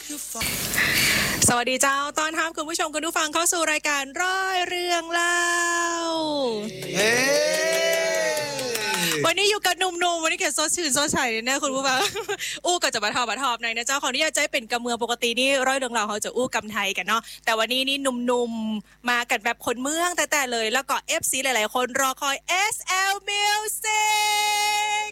สวัสดีเจ้าตอนรับคุณผู้ชมคุณผู้ฟังเข้าสู่รายการร้อยเรื่องเล่าวันนี้อยู่กับหนุ่มๆวันนี้เกิดโซชื่นโซชัยเนี่ยคุณผู้ฟังอู้ก็จะมาทอบในนะเจ้าของนี่จะเป็นกำเมืองปกตินี่ร้อยเรื่องเล่าเขาจะอู้กำไทยกันเนาะแต่วันนี้นี่หนุ่มๆมากันแบบคนเมืองแต่เลยแล้วก็ FC หลายๆคนรอคอย SL Music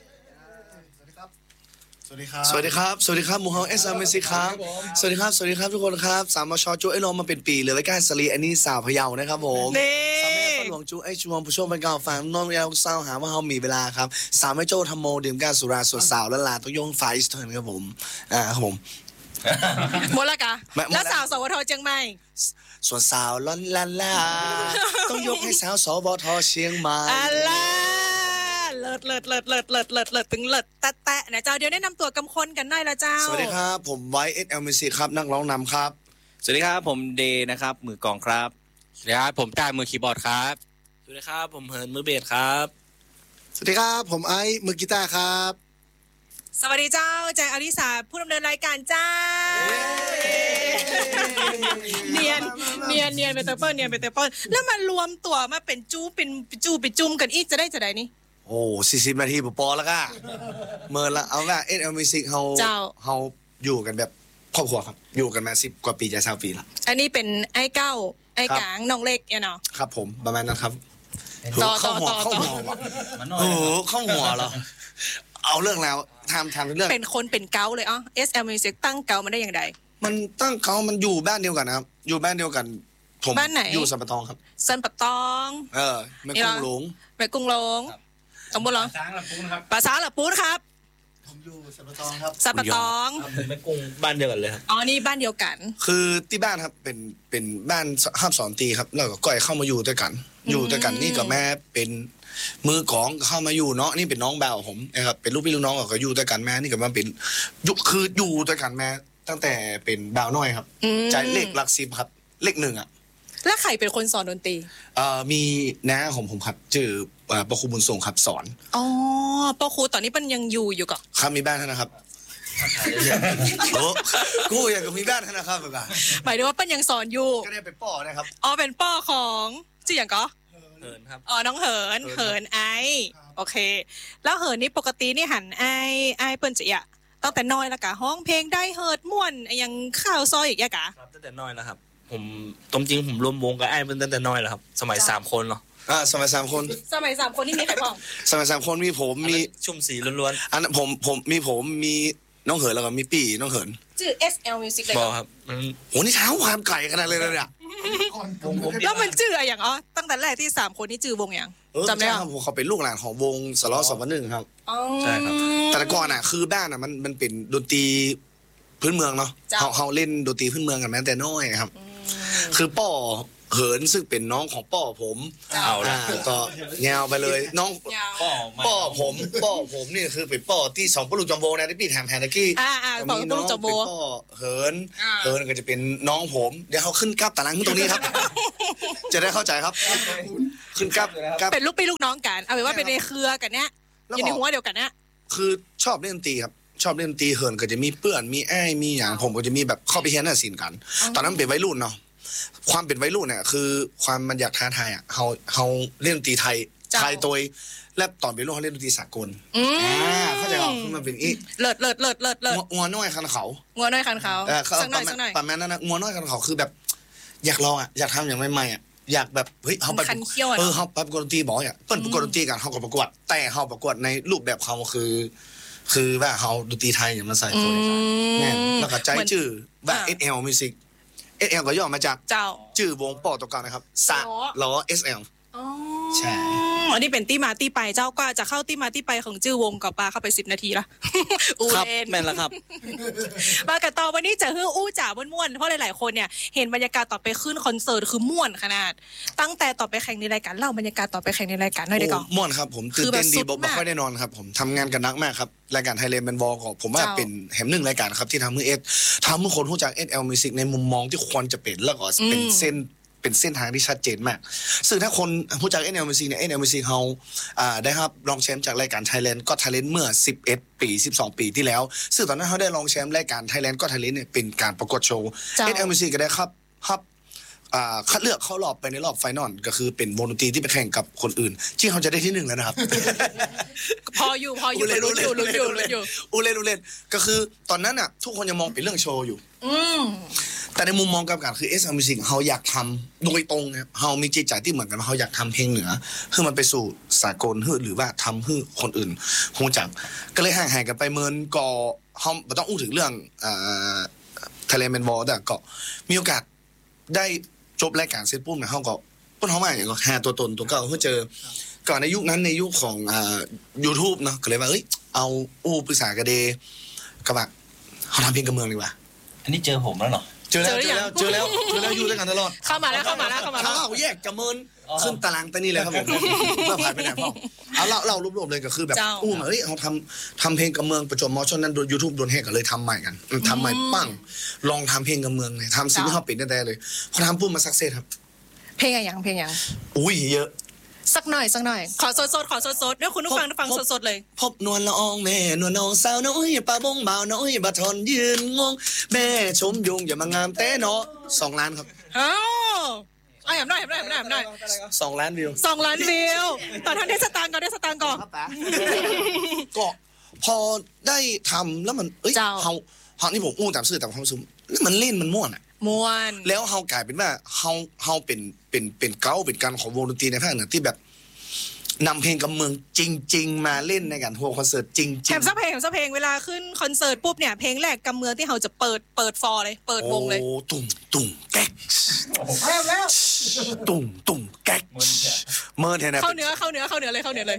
สวัสดีครับหมูเฮาSL Music ครับสวัสดีครับทุกคนครับสามชจูไอ้ลองมาเป็นปีเลยไว้การสลีอันนี้สาวพะเยานะครับผมสามแม่ฝนหลวงจูไอ้ชวงผู้ชมเป็นเก่าฟังน้องยาวเศร้าหาว่าเฮามีเวลาครับสามแม่โจ้ทำโมดื่มการสุราสดสาวและลาต้องยงไฟส์เทิร์นครับผมครับผมหมดละกะแล้วสาวสวทเชียงใหม่ส่วนสาวล้อนลาลาต้องยกให้สาวสวทเชียงใหม่เลิศถึงเลิศแตะนะเจ้าเดี๋ยวแนะนำตัวกำคนกันหน่อยละเจ้าสวัสดีครับผมไว้ SL Music ครับนักร้องนำครับสวัสดีครับผมเดย์นะครับมือกลองครับสวัสดีครับผมต้ามือคีย์บอร์ดครับสวัสดีครับผมเหินมือเบสครับสวัสดีครับผมไอซ์มือกีตาร์ครับสวัสดีเจ้าแจงอลิสาผู้ดำเนินรายการเจ้าเนียนไปเตอร์เปิ้ลแล้วมารวมตัวมาเป็นเป็นจุ่มกันอีกจะได้นี่โอ้40 นาทีปอแล้วก็เมินละเอาว่า SL Music เฮาอยู่กันแบบครอบครัวครับอยู่กันมา10 กว่าปีจะ20 ปีละอันนี้เป็นไอ้เก้าไอ้กลางน้องเล็กเนาะครับผมประมาณนั้นครับต่อเข้าหัวโอ้โหเข้าหัวเหรอเอาเรื่องแล้วทำเรื่องเป็นคนเป็นเกาเลยSL Music ตั้งเกามาได้อย่างไรมันตั้งเกามันอยู่บ้านเดียวกันนะครับอยู่บ้านเดียวกันผมบ้านไหนอยู่สันปะตองครับสันปะตองแม่กุ้งหลงตำบลหรอภาษาหลับปูนครับผมอยู่สันปะตองครับสันปะตองแม่กุ้งบ้านเดียวกันเลยครับนี่บ้านเดียวกันคือที่บ้านครับเป็นบ้านห้ามสอนตีครับแล้วก็ก้อยเข้ามาอยู่ด้วยกันนี่กับแม่เป็นมือกองเข้ามาอยู่เนาะนี่เป็นน้องบ่าวผมนะครับเป็นลูกพี่ลูกน้องก็อยู่ด้วยกันแม่นี่ก็มาเป็นคืออยู่ด้วยกันแม่ตั้งแต่เป็นบ่าวน้อยครับใจเลขหลัก10ครับเลข1อ่ะแล้วใครเป็นคนสอนดนตรีมีน้าของผมครับชื่อปครูบุญส่งครับสอนปครูตอนนี้มันยังอยู่ก่อนครับมีบ้านท่านนะครับโอ้กูอยากจะมีบ้านท่านนะครับหมายถึงว่าเป็นยังสอนอยู่ก็ได้เป็นป้อนะครับเป็นป้อของชื่ออย่างก็เหินครับน้องเหินไอโอเคแล้วเหินนี่ปกตินี่หันไอเปิ้นจะอะตั้งแต่น้อยละกะห้องเพลงได้เฮิร์ดม่วนยังข้าวซอยอีกยะกะครับตั้งแต่น้อยแล้วครับผมตรงจริงผมรวมวงกับไอ้เป็นตั้งแต่น้อยแล้วครับสมัย3 คนเนาะสมัย3 คนนี่มีใครบ้างสมัย3 คนมีผมมีชุ่มสีล้วนๆอันนั้นผมมีน้องเหินแล้วก็มีปี่น้องเหินชื่อ SL Music เลยครับโหนี่เท้าความไก่ขนาดเลยเนี่ยแล้วมันชื่ออะไรอย่างตั้งแต่แรกที่3 คนนี้ชื่อวงอย่างจำได้ครับผมเขาเป็นลูกหลานของวงสล้อ2-1ครับใช่ครับแต่ก่อนคือบ้านมันเป็นดนตรีพื้นเมืองเนาะเขาเล่นดนตรีพื้นเมืองกันมาแต่น้อยครับคือป้อเหินซึ่งเป็นน้องของป้อผมเอาละก็แงวไปเลยน้องป้อผมนี่คือเป็นป้อที่2ปุลุจอมโบนะที่พี่แถมตะกี้ 2ปุลุจอมโบป้อเหินก็จะเป็นน้องผมเดี๋ยวเขาขึ้นกราบตารางขึ้นตรงนี้ครับจะได้เข้าใจครับขึ้นกราบเป็นลูกพี่ลูกน้องกันเอาเป็นว่าเป็นในเครือกันเนี้ยอยู่ในหัวเดียวกันเนี้ยคือชอบเล่นดนตรีครับชอบเล่นดนตรีเหินก็จะมีเปื้อนมีไอ้มีอย่างผมก็จะมีแบบเข้าไปเฮียนศิลป์กันตอนนั้นเป็นวัยรุ่นเนาะความเป็นวัยรุ่นเนี่ยคือความมันอยากท้าทายเขาเล่นดนตรีไทยตัวและตอนเป็นรุ่นเขาเล่นดนตรีสากลเข้าใจหรอคือมันเป็นอีเลิศงัวน้อยคันเขาสักหน่อยประมาณนั้นนะงัวน้อยคันเขาคือแบบอยากลองอยากทำอย่างใหม่อยากแบบเฮ้ยเขาไปเขาไปประกวดดนตรีบอกเปิ้ลประกวดดนตรีกันเขาก็ประกวดแต่เขาประกวดในรูปแบบเขาคือว่าเขาดนตรีไทยอย่างมาใส่ตัวเนี่ยแล้วก็ใจจื่อว่า SL Music SL ก็ย่อมาจากชื่อวงป้อตกกันนะครับสะล้อ SL ใช่อันนี้เป็นที่มาที่ไปเจ้าก็จะเข้าที่มาที่ไปของชื่อวงกับปลาเข้าไป10 นาทีละครับแม่นแล้วครับมากันต่อวันนี้จะฮื้ออู้จ๋าม่วนๆเพราะหลายๆคนเนี่ยเห็นบรรยากาศต่อไปขึ้นคอนเสิร์ตคือม่วนขนาดตั้งแต่ต่อไปแข่งในรายการเล่าบรรยากาศต่อไปแข่งในรายการหน่อยได้ก่อนม่วนครับผมตื่นเต้นดีบอกค่อยได้นอนครับผมทำงานกันนักมากครับรายการไทยแลนด์แมนบอลของผมว่าเป็นแห่ง1 รายการครับที่ทำให้คนรู้จัก SL Music ในมุมมองที่ควรจะเป็นแล้วก็เป็นเส้นเป็นเส้นทางที่ชัดเจนมากซึ่งถ้าคนผู้จัด NLMC เนี่ย NLMC เขาได้รับรองแชมป์จากรายการ Thailand Got Talent เมื่อ11 ปี 12 ปีที่แล้วซึ่งตอนนั้นเขาได้รองแชมป์รายการ Thailand Got Talent เนี่ยเป็นการประกวดโชว์ NLMC ก็ได้ครับคัดเลือกเข้ารอบไปในรอบไฟนอลก็คือเป็นวงดนตรีที่ไปแข่งกับคนอื่นที่เขาจะได้ที่1แล้วนะครับพออยู่ลุ้นอยู่อูเล่นก็คือตอนนั้นอ่ะทุกคนยังมองเป็นเรื่องโชว์อยู่แต่ในมุมมองกลับกันคือ SM Music เขาอยากทำโดยตรงครับเขามีจิตใจที่เหมือนกันเขาอยากทำเพลงเหนือเพื่อมันไปสู่สากลหรือว่าทำให้คนอื่นคงจักก็เลยห่างหายกันไปเมินก็เขาไม่ต้องอู้ถึงเรื่องThailand Man War แต่ก็มีโอกาสได้จบรายการเสร็จปุ๊บเนี่ยเขาก็ต้นเขามาอย่างก็หาตัวตนตัวเก่าเพื่อเจอก่อนในยุคนั้นในยุคของYouTube เนาะก็เลยว่าเอาปรึกษากันเดก็แบบเขาทำเพลงกับเมืองดีกว่าอันนี้เจอผมแล้วเหรอเจอแล้วอยู่ด้วยกันตลอดเข้ามาแล้วเขาแยกกับเมินขึ้นตารางแต่นี่เลยครับผมเราผ่านไปไหนพ่อเอาเรารวบๆเลยก็คือแบบเขาทำเพลงกับเมืองประจวบมอช่วงนั้นโดน YouTube โดนแฮกก็เลยทำใหม่กันทำใหม่ปั้งลองทำเพลงกับเมืองเลยทำสิ่งที่เขาปิดได้เลยพอทำปุ๊บมาสักเซสครับเพลงอย่างอุ้ยเยอะสักหน่อยขอสดด้วยคุณผู้ฟังสดเลยพบนวลละอองแม่นวลน้องสาวน้อยป้าบงบ่าวน้อยบาทอนยืนงงแม่ชมยุงอย่ามางามแต่เนาะ2 ล้านครับแหมหน่อย 2 ล้านวิว 2 ล้านวิวตอนทำได้สตางค์ก่อนก็พอได้ทำแล้วมันเขานี่ผมอู้ตามสื่อตามความสุขมันเล่นมันม่วนแล้วเฮากลายเป็นว่าเฮาเป็นเก้าเป็นการของวงดนตรีในภาคเหนือที่แบบนำเพลงกับเมืองจริงๆมาเล่นในการทัวร์คอนเสิร์ตจริงๆแถมซักเพลงเวลาขึ้นคอนเสิร์ตปุ๊บเนี่ยเพลงแรกกับเมืองที่เขาจะเปิดฟอร์เลยเปิดวงเลยโอ้ตุ่มแก๊กแล้วตุ่มแก๊กเมื่อแทนเข้าเนื้อเลย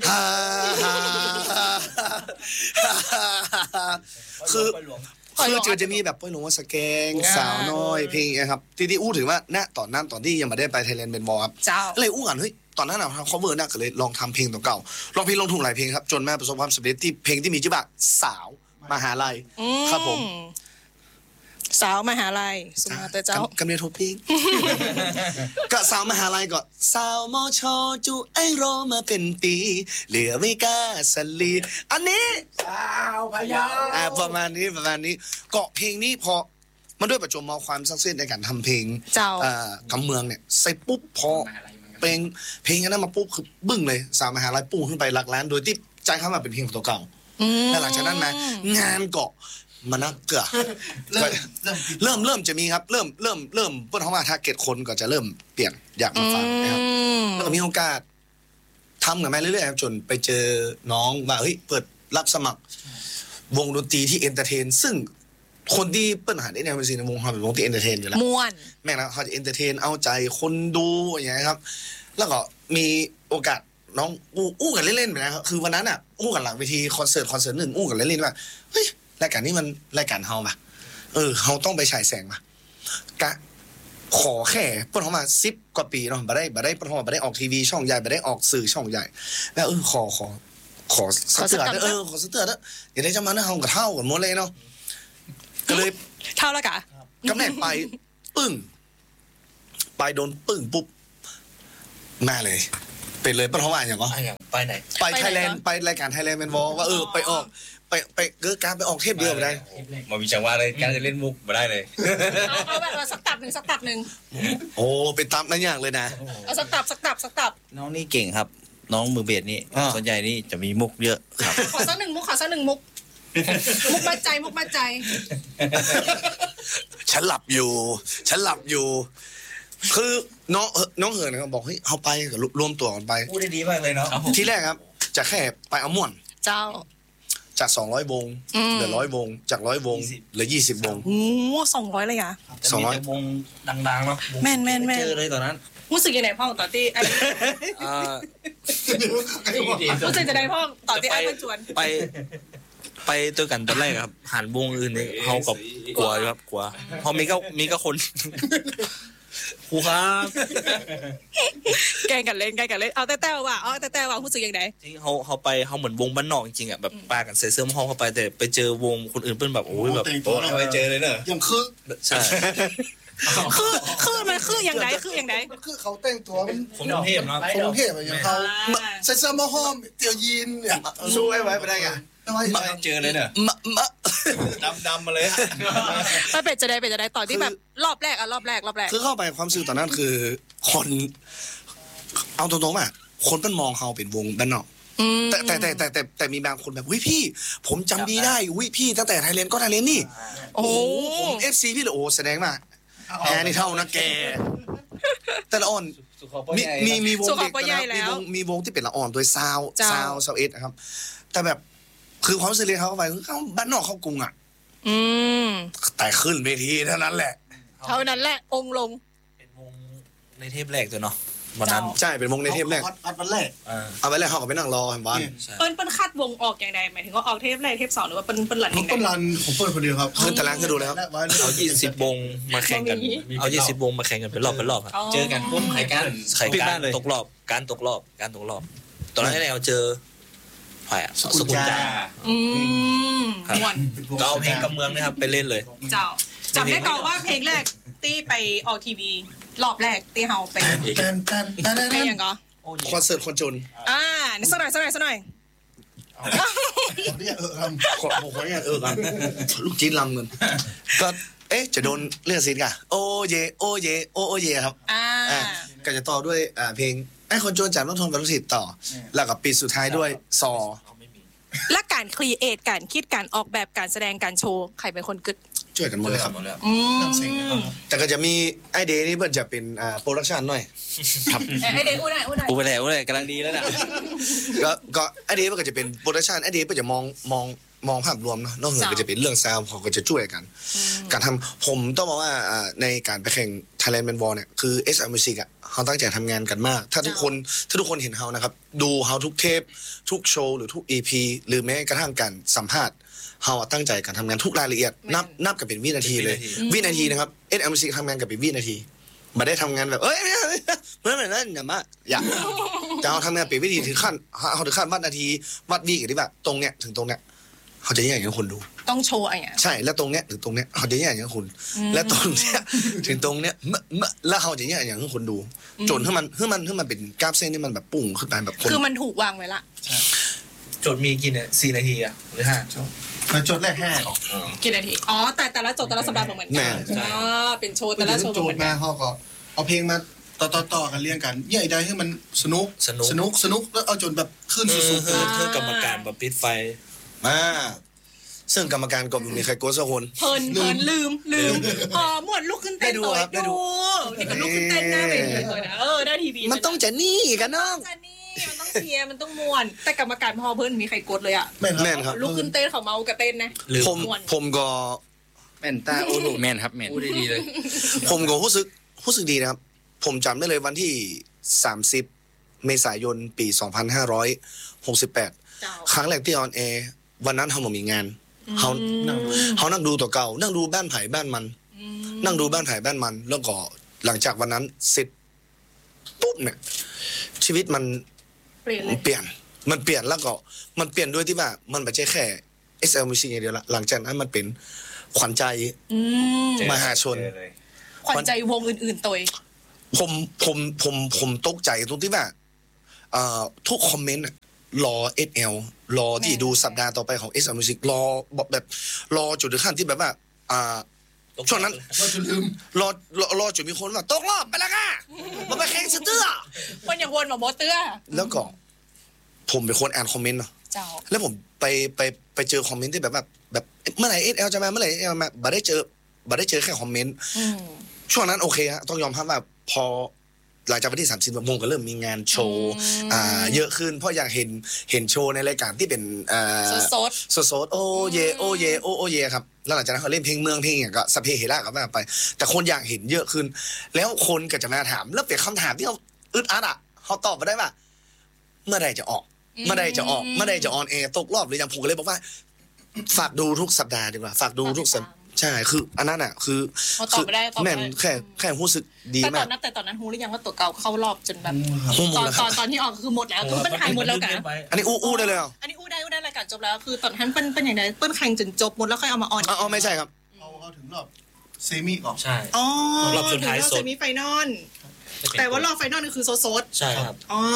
คือจะมีแบบป้อยหลวงว่าสแกงสาวน้อยเพลงนะครับที่อู้ถึงว่าณตอนนั้นตอนที่ยังไม่ได้ไปไทยแลนด์เป็นบอลครับเลยอู้กันเฮ้ยตอนนั้นเราทำ cover น่ะก็เลยลองทำเพลงตัวเก่าลองเพลงลงทุนหลายเพลงครับจนแม่ประสบความสำเร็จที่เพลงที่มีชื่อว่าสาวมหาลัยครับผมสาวมหาลัยสุมาเตอร์เจ้ากำเนิดทุกเพลงก็สาวมหาลัยก็สาวมชจูไอรอมาเป็นปีเหลือไม่กล้าสลีอันนี้สาวพยาประมาณนี้เกาะเพลงนี้พอมันด้วยประจวบมอความสักเส้นในการทำเพลงกำเมืองเนี่ยใส่ปุ๊บพอเพลงนั้นมาปุ๊บคือบึ้งเลยสาวมหาลัยปุ้งขึ้นไปหลักล้านโดยที่ใจเข้ามาเป็นเพลงตัวเก่าแล้วหลังจากนั้นมางานเกาะมันนักเกลือเริ่มจะมีครับเริ่มเพื่อนเขาว่าถ้าเก็ตคนก็จะเริ่มเปลี่ยนอยากมาฟังนะครับแล้วก็มีโอกาสทำกันมาเรื่อยๆครับจนไปเจอน้องว่าเฮ้ยเปิดรับสมัครวงดนตรีที่เอนเตอร์เทนซึ่งคนที่เปิ้ลหาได้ในวงในวงเขาเป็นวงที่เอนเตอร์เทนอยู่แล้วม่วนแม่งนะเขาจะเอนเตอร์เทนเอาใจคนดูอย่างเงี้ยครับแล้วก็มีโอกาสน้องอู้กันเล่นๆไปนะครับคือวันนั้นอ่ะอู้กันหลังเวทีคอนเสิร์ตหนึ่งอู้กันเล่นๆว่าเฮ้ยรายการนี้มันรายการเฮาป่ะเฮาต้องไปฉายแสงป่ะกะขอแค่เปิ้ลเขามา10 กว่าปีเนาะบ่ได้เปิ้ลเขามาบ่ได้ออกทีวีช่องใหญ่บ่ได้ออกสื่อช่องใหญ่แล้วขอสักเตือนขอสักเตือนนะอย่าได้จะมาเฮากับเท่ากันหมดเลยเนาะก็เลยเท่าแล้วกะกำแหน่งไปปึ้งไปโดนปึ้งปุ๊บมาเลยเป็นเลยเปิ้ลเขาว่าอย่างก็ไปไหนไปไทยแลนด์ไปรายการไทยแลนด์แมนวอลว่าไปออกไปการไปออกเทปเดียวได้มาวิจารณ์ว่าเลยการจะเล่นมุกมาได้เลยเอาแบบสักตับหนึ่งโอ้เป็นตับนั่นอย่างเลยนะเอาสักตับน้องนี่เก่งครับน้องมือเบสนี่ส่วนใหญ่นี่จะมีมุกเยอะครับขอสักหนึ่งมุกมุกมาใจฉันหลับอยู่คือน้องเหินนะครับบอกเฮ้ยเอาไปกับรวมตัวกันไปพูดได้ดีมากเลยเนาะที่แรกครับจะแค่ไปเอาม่วนเจ้าจาก200 วงเหลือ100 วงจาก100 วงเหลือ20 วงโอ้200เลยอ่ะ 200 วงดังๆเนาะแม่นเจอเลยตอนนั้นรู้สึกยังไงพ่อต่อที่รู้สึกจะได้พ่อต่อที่ไอ้มันชวนไปตัวกันตอนแรกครับหันวงอื่นนี่เขากับกลัวครับกลัวพอมีก็คนครูครับแกงกันเล่นเอาแต่ว่ารู้สึกยังไงจริงเขาไปเขาเหมือนวงบ้านนอกจริงๆอ่ะแบบปากันใส่เสื้อห้องเข้าไปแต่ไปเจอวงคนอื่นเปิ้ลแบบโอ้ยแบบไปเจอเลยเนอะยังคึกใช่คือมันคืออย่างไรคือเขาแต่งตัวมันคนกรุงเทพเนาะคนกรุงเทพอย่างเขาใส่เสื้อหม้อห้อมเตี่ยวยีนเนี่ยช่วยไว้ไปได้ไงทำไมมาเจอเลยเนี่ยดำมาเลยมันเป็นจะได้ตอนที่แบบรอบแรกคือเข้าไปความรู้สึกตอนนั้นคือคนเอาตรงๆอ่ะคนมันมองเขาเป็นวงบ้านนอกแต่มีบางคนแบบวิพี่ผมจำดีได้วิพี่ตั้งแต่ไทยเลนก็ไทยเลนนี่โอ้ผม FC พี่เลยโอ้แสดงมาแพ้นี่เท่านะแกแต่ละอ่อนมีวงเด็กนะครับมีวงที่เป็นละอ่อนโดยซาวเอ็ดนะครับแต่แบบคือความรู้สึกเรียนเขาเข้าไปคือเขาบ้านนอกเขากรุงอ่ะแต่ขึ้นเวทีเท่านั้นแหละองค์ลงเป็นวงในเทปแรกตัวเนาะวันนั้นใช่เป็นวงในเทปแรกอัดวันแรกเอาไปแรกเขาก็ไปนั่งรอเห็นบ้านเปิ้ลคัดวงออกอย่างไรหมายถึงว่าออกเทปแรกเทป2หรือว่าเปิ้ลรันเปิ้ลรันของเปิ้ลคนเดียวครับขึ้นตารางก็ดูแล้วเอา20วงมาแข่งกันเป็นรอบครับเจอกันปุ๊บไข่กันตกรอบการตกรอบตอนนั้นเราเจอใครสกุลจาม่วนก็เอาเพลงกำเมืองนะครับไปเล่นเลยเจ้าจำได้ก่อนว่าเพลงแรกตี้ไปออกทีวีรอบแรกตี้เฮาไปเพลงยังก็คอนเสิร์ตคนจนสักหน่อยขอเนี่ยกันลูกจีนลำเงินก็จะโดนเลื่อนซีนกันโอเยครับก็จะต่อด้วยเพลงไอ้คนจนจากต้องทนกับลูกศิษย์ต่อแล้วก็ปิดสุดท้ายด้วยซอและการครีเอทการคิดการออกแบบการแสดงการโชว์ใครเป็นคนกึศช่วยกันหมดเลยครับแต่ก็จะมีไอเดย์นี่เพิ่นจะเป็นโปรดักชันหน่อยครับไอเดย์อู้ได้กำลังดีแล้วนะก็ไอเดย์มันก็จะเป็นโปรดักชันไอเดย์ก็จะมองภาพรวมเนาะนอกเหนือก็จะเป็นเรื่องซาวด์เขาก็จะช่วยกันการทำผมต้องบอกว่าในการไปแข่ง Thailand Man War เนี่ยคือ SM Music อ่ะเขาตั้งใจทำงานกันมากถ้าทุกคนเห็นเขานะครับดูเขาทุกเทปทุกโชว์หรือทุก EP หรือแม้กระทั่งการสัมภาษณ์เขาตั้งใจการทำงานทุกรายละเอียดนับกันเป็นวินาทีเลยวินาทีนะครับ SM Music ทำงานกันเป็นวินาทีไม่ได้ทำงานแบบเมื่อไหร่นั่นอย่ามาอยากจะเอาทำงานเป็นวินาทีถึงขั้นวัดนาทีวัดวีกันที่แบบตรงเนี้ยถึงตรงเนี้ยเขาจะแย่งอย่างคนดูต้องโชว์อะไรอ่ะใช่แล้วตรงเนี้ยถึงตรงเนี้ยเขาจะแย่งอย่างคุณและตรงเนี้ยถึงตรงเนี้ยแล้วเขาจะแย่งอย่างคนดูจนให้มันเป็นกราฟเส้นที่มันแบบปุ่งขึ้นไปแบบคือมันถูกวางไว้ละโจทย์มีกี่เนี่ย4 นาทีอ่ะหรือ5 โจทย์แรก5 กี่นาทีแต่ละโจทย์แต่ละสัปดาห์เหมือนกันเป็นโชว์แต่ละโชว์โจทย์มาเขาก็เอาเพลงมาต่อกันเรียงกันใหญ่ได้ให้มันสนุกแล้วเอาจนแบบขึ้นสุดๆคือกรรมการแบบปิดไฟซึ่งกรรมการก็มีใครโกรธสักคนเพลินลืมหมวดลุกขึ้นเต้นต่อยดูนี่ก็ลุกขึ้นเต้นหน้าเป็นเลยนะหน้าทีวีมันต้องจะนี่กันน้องมันต้องเชียร์มันต้องม่วนแต่กรรมการพอเพิ่นมีใครกดเลยอ่ะแม่นครับลุกขึ้นเต้นเขาเมากับเต้นนะผมก็แม่นตาโอ้โหแม่นครับแม่นได้ดีเลยผมก็รู้สึกดีนะครับผมจำได้เลยวันที่30 เมษายนปี 2568ครั้งแรกที่ออนแอร์วันนั้นเรามีงานเขานั่งดูตัวเก่านั่งดูบ้านไผ่บ้านมันนั่งดูบ้านไผ่บ้านมันแล้วก็หลังจากวันนั้นเสร็จปุ๊บเนี่ยชีวิตมันเปลี่ยนแล้วก็มันเปลี่ยนด้วยที่ว่ามันไม่ใช่แค่ SL Music อย่างเดียวละหลังจากนั้นมันเป็นขวัญใจมหาชนขวัญใจวงอื่นๆตัวผมตกใจตรงที่ว่าทุกคอมเมนต์รอ SL รอที่ดูสัปดาห์ต่อไปของ SL Music รอจุดถึงขั้นที่แบบว่าช่วงนั้นรอจุดมีคนว่าตกรอบไปแล้วค่ะมาไปแข่งเตื้อคนอย่างวนมาเตื้อแล้วก็ผมเป็นคนอ่านคอมเมนต์เนาะแล้วผมไปเจอคอมเมนต์ที่แบบเมื่อไหร่ SL จะมาเมื่อไหร่ SL มาบ่ได้เจอแค่คอมเมนต์ช่วงนั้นโอเคฮะต้องยอมรับว่าพอหลังจากวันที่30 วงก็เริ่มมีงานโชว์เยอะขึ้นเพราะอยากเห็นโชว์ในรายการที่เป็นสดโอเยครับแล้วหลังจากนั้นเขาเล่นเพลงเมืองเพลงอย่างก็สเปเฮล่าก็ว่าไปแต่คนอยากเห็นเยอะขึ้นแล้วคนก็จะมาถามแล้วเป็นคำถามที่เขาอึดอัดอ่ะเขาตอบมาได้ว่าเมื่อใดจะออกเมื่อใดจะออนแอร์ตกรอบหรือยังผมก็เลยบอกว่าฝากดูทุกสัปดาห์ดีกว่าฝากดูทุกสัปใช่คืออันนั้นอ่ะคือแม่นแค่รู้สึกดีมากแต่ตอนนั้นฮู้หรือยังว่าตัวเก่าเข้ารอบจนแบบตอนที่ออกคือหมดแล้วคือมันถ่ายหมดแล้วกันอันนี้อู้ได้เลยอันนี้อู้ได้รายการจบแล้วคือตอนนั้นเป็นอย่างไรเปิ้ลแข่งจนจบหมดแล้วค่อยเอามาออนไม่ใช่ครับเอาถึงรอบเซมิก่อนใช่อ๋อรอบสุดท้ายสดเซมิไฟนอลแต่ว่ารอบไฟนอลนี่คือโซดใช่ครับอ๋อ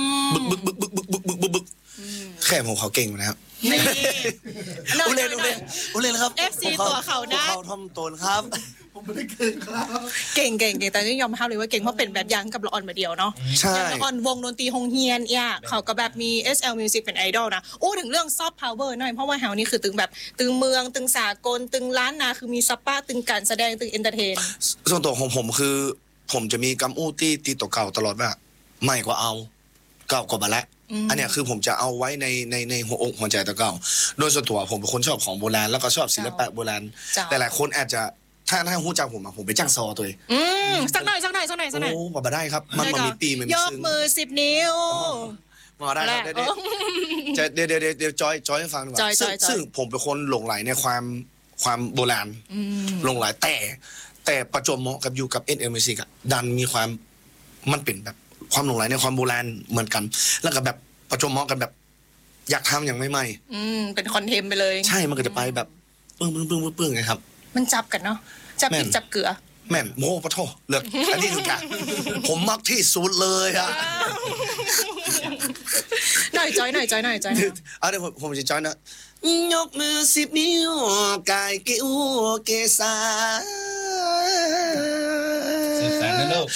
บึกแค่ผมเขาเก่งนะครับนี่อุเล่นครับ FC ตัวเขาได้เขาทำตนครับผมไม่ได้เก่งครับเก่งแต่นี่ยอมรับเลยว่าเก่งเพราะเป็นแบบยังกับละอ่อนมาเดียวเนาะใช่อย่างละอ่อนวงดนตรีฮงเฮียนเขาก็แบบมี SL Music เป็นไอดอลนะถึงเรื่องซอฟต์พาวเวอร์หน่อยเพราะว่าเฮานี่คือตึงแบบตึงเมืองตึงสากลตึงล้านนาคือมีสปาตึงการแสดงตึงเอนเตอร์เทนส่วนตัวของผมคือผมจะมีกัมอู้ตีตัวเก่าตลอดว่าใหม่กว่าเอาเก่ากว่าบาละอันเนี้ยคือผมจะเอาไว้ในหัวอกหัวใจตัวเก่าโดยส่วนตัวผมเป็นคนชอบของโบราณแล้วก็ชอบศิลปะโบราณแต่หลายคนอาจจะถ้าหูจักผมไปจ้างซอตัวเองสักหน่อยโอ้บ่ได้ครับมันมีปีมันมียกมือ10 นิ้วมาได้ครับเดี๋ยวจอยให้ฟังดีกว่าซึ่งผมเป็นคนหลงไหลในความโบราณหลงไหลแต่ประจวบเหมาะกับอยู่กับ SL Music อ่ะดันมีความมันเป็นแบบความหลงไหลในความโบราณเหมือนกันแล้วก็แบบประจวบเหมาะกันแบบอยากทำอย่างใหม่เป็นคอนเทนต์ไปเลยใช่มันก็จะไปแบบปึ้งไงครับมันจับกันเนาะจับพริกจับเกลือแม่นโมปะโถเลือกอันนี้คือการผมมักที่สุดเลยอะหน่อยจอยเอาเดี๋ยวผมจะจอยนะยกมือ10 นิ้วกายกิ้วเกษาสื่อสารนะลูก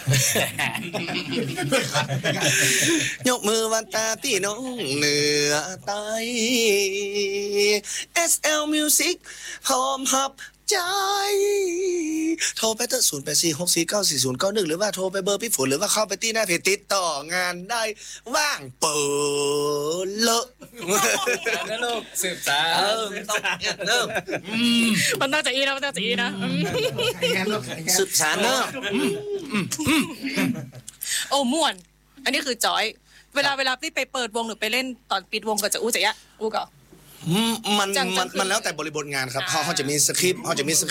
ยกมือวันตาพี่น้องเหนือใต้ SL Music พร้อมฮับใจโทรไปเถอะ0846494091หรือว่าโทรไปเบอร์พี่ฝนหรือว่าเข้าไปที่หน้าเพจติดต่องานได้ว่างเปิดเลอะนะลูกสืบสารต้องเริ่มมันน่าจะอีนะสืบสารเนอะม่วนอันนี้คือจอยเวลาพี่ไปเปิดวงหรือไปเล่นตอนปิดวงก็จะจะยะก็มันแล้วแต่บริบทงานครับเขาจะมีสคริปต์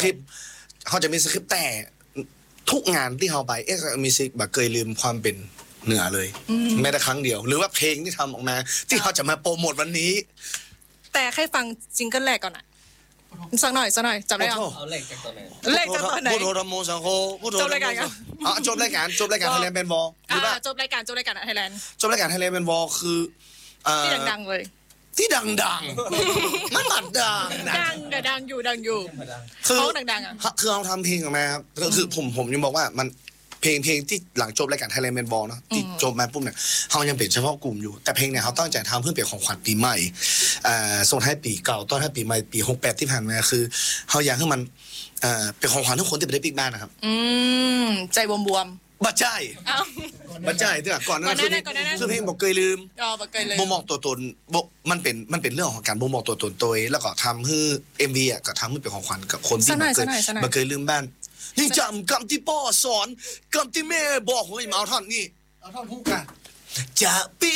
แต่ทุกงานที่เขาไปSL Music แบบเคยลืมความเป็นเหนือเลยแม้แต่ครั้งเดียวหรือว่าเพลงที่ทำออกมาที่เขาจะมาโปรโมทวันนี้แต่แค่ฟังซิงเกิลแรกก่อนอะสักหน่อยจำได้เอาเลขจากตอนไหนพูดโทรโมสังโฆจบรายการจบรายการไทยแลนด์เป็นวอลหรือว่าจบรายการไทยแลนด์เป็นวอลคือที่ดังๆเลยที่ดังมันบัดดังอยู่คือดังๆอ่ะคือเราทำเพลงออกมาครับคือผมยังบอกว่ามันเพลงที่หลังจบรายการไทยแลนด์แมนบอลเนาะที่จบมาปุ๊บเนี่ยเขายังเป็นเฉพาะกลุ่มอยู่แต่เพลงเนี่ยเขาตั้งใจทำเพื่อเป็นของขวัญปีใหม่ส่งให้ปีเก่าต้อนให้ปีใหม่ปี68ที่ผ่านมาคือเขาอยากให้มันเป็นของขวัญทุกคนที่ไปได้ปิ๊กบ้านนะครับใจบวมบัดใจที่ก่อนนั้นคือเพลงบอกเคยลืมบ่มองตัวตนมันเป็นเรื่องของการบ่มองตัวตนตัวเองแล้วก็ทำให้ MV อ่ะก็ทำให้เป็นของขวัญกับคนที่บ่เคยลืมบ้านยังจำคำที่พ่อสอนคำที่แม่บอกให้มาเอาท่อนนี้เอาท่อนฮุกกันจะปี